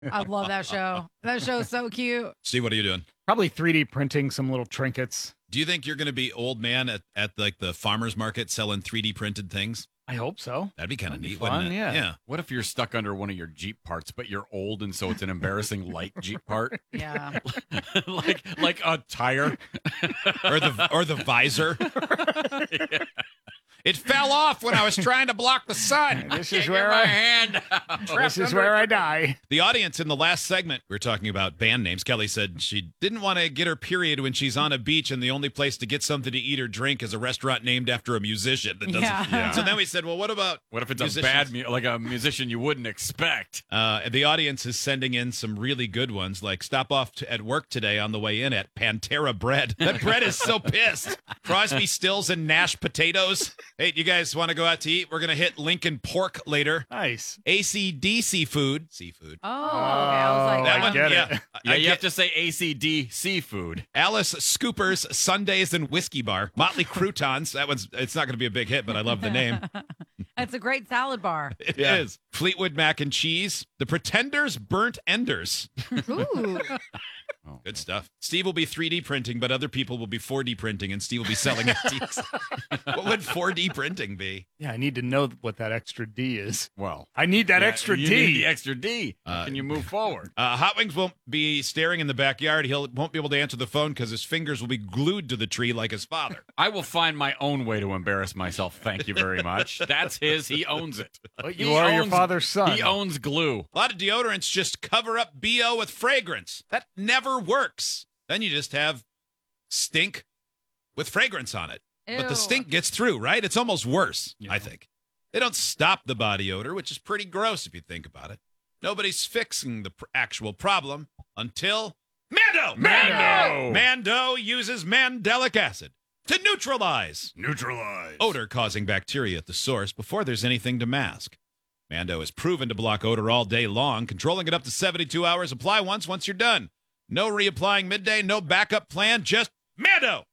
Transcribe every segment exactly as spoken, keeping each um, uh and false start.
I love that show. That show's so cute. Steve, what are you doing? Probably three D printing some little trinkets. Do you think you're going to be old man at, at like the farmer's market selling three D printed things? I hope so. That'd be kind of That'd be neat, fun, wouldn't it? yeah. Yeah. What if you're stuck under one of your Jeep parts, but you're old, and so it's an embarrassing light Jeep part, Yeah. like like a tire? Or the or the visor. Yeah. It fell off when I was trying to block the sun. This Can't is get where my I hand out. this is where I die. The audience in the last segment, we were talking about band names. Kelly said she didn't want to get her period when she's on a beach and the only place to get something to eat or drink is a restaurant named after a musician. That doesn't. Yeah. Yeah. So then we said, well, what about What if it's a musicians? bad, mu- like a musician you wouldn't expect? Uh, the audience is sending in some really good ones, like stop off to, at work today on the way in at Pantera Bread. That bread is so pissed. Crosby, Stills, and Nash potatoes. Hey, you guys want to go out to eat? We're going to hit Lincoln Pork later. Nice. A C D Seafood. Seafood. Oh, okay. I was like, That wow. one, get it. yeah. Yeah, I you get- have to say A C D seafood. Alice Scoopers Sundays and Whiskey Bar. Motley Croutons. That one's, it's not going to be a big hit, but I love the name. It's a great salad bar. It is Yeah. Fleetwood Mac and Cheese. The Pretenders Burnt Enders. Ooh. Oh, Good stuff. Steve will be three D printing, but other people will be four D printing, and Steve will be selling antiques. What would four D printing be? Yeah, I need to know what that extra D is. Well, I need that yeah, extra you D. need the extra D. Uh, Can you move forward? Uh, Hot Wings won't be staring in the backyard. He won't be able to answer the phone because his fingers will be glued to the tree like his father. I will find my own way to embarrass myself. Thank you very much. That's his. He owns it. But you He are your owns- father's son. He owns glue. A lot of deodorants just cover up B O with fragrance. That never works. Then you just have stink with fragrance on it. But the Ew. stink gets through, right? It's almost worse, Yeah. I think. They don't stop the body odor, which is pretty gross if you think about it. Nobody's fixing the pr- actual problem until Mando! Mando! Mando uses mandelic acid to neutralize Neutralize. odor-causing bacteria at the source before there's anything to mask. Mando is proven to block odor all day long, controlling it up to seventy-two hours. Apply once, once you're done. No reapplying midday, no backup plan, just Mando!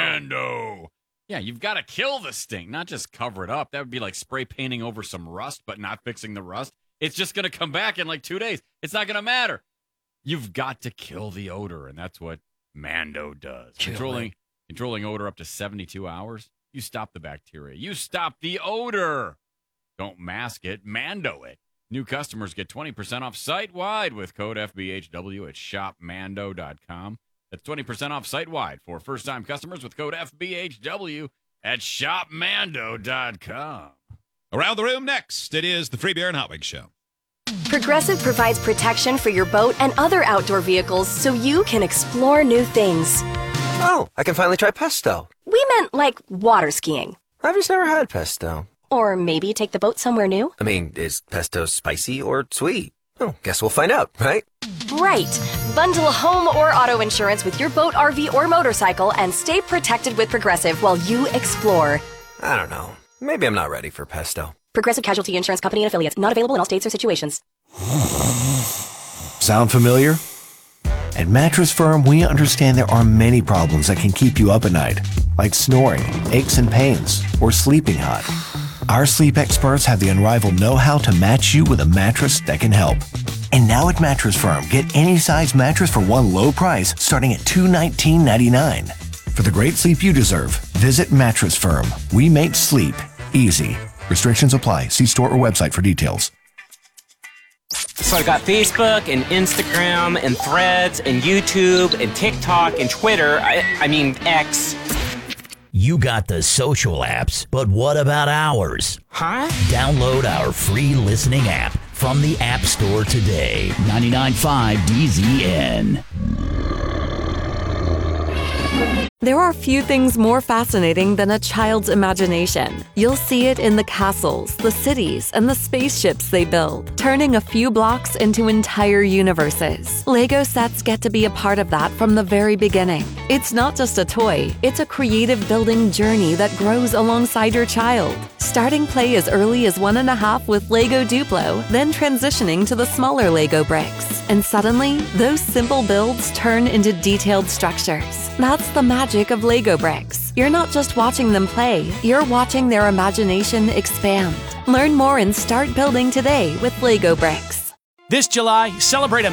Mando. Yeah, you've got to kill the stink, not just cover it up. That would be like spray painting over some rust, but not fixing the rust. It's just going to come back in like two days. It's not going to matter. You've got to kill the odor, and that's what Mando does. Kill Controlling controlling odor up to seventy-two hours. You stop the bacteria. You stop the odor. Don't mask it, Mando it. New customers get twenty percent off site-wide with code F B H W at shop mando dot com. That's twenty percent off site-wide for first-time customers with code F B H W at shop mando dot com. Around the room next, it is the Free Beer and Hot Wings Show. Progressive provides protection for your boat and other outdoor vehicles so you can explore new things. Oh, I can finally try pesto. We meant like water skiing. I've just never had pesto. Or maybe take the boat somewhere new. I mean, is pesto spicy or sweet? Oh, guess we'll find out, right? Right. Bundle home or auto insurance with your boat, R V, or motorcycle and stay protected with Progressive while you explore. I don't know. Maybe I'm not ready for pesto. Progressive Casualty Insurance Company and Affiliates. Not available in all states or situations. Sound familiar? At Mattress Firm, we understand there are many problems that can keep you up at night, like snoring, aches and pains, or sleeping hot. Our sleep experts have the unrivaled know-how to match you with a mattress that can help. And now at Mattress Firm, get any size mattress for one low price starting at two hundred nineteen dollars and ninety-nine cents. For the great sleep you deserve, visit Mattress Firm. We make sleep easy. Restrictions apply. See store or website for details. So I've got Facebook and Instagram and Threads and YouTube and TikTok and Twitter. I, I mean, X. You got the social apps, but what about ours? Huh? Download our free listening app from the App Store today. ninety-nine point five D Z N. There are few things more fascinating than a child's imagination. You'll see it in the castles, the cities, and the spaceships they build, turning a few blocks into entire universes. Lego sets get to be a part of that from the very beginning. It's not just a toy, it's a creative building journey that grows alongside your child. Starting play as early as one and a half with Lego Duplo, then transitioning to the smaller Lego bricks. And suddenly, those simple builds turn into detailed structures. That's the magic of Lego bricks. You're not just watching them play, you're watching their imagination expand. Learn more and start building today with Lego bricks. This July, celebrate a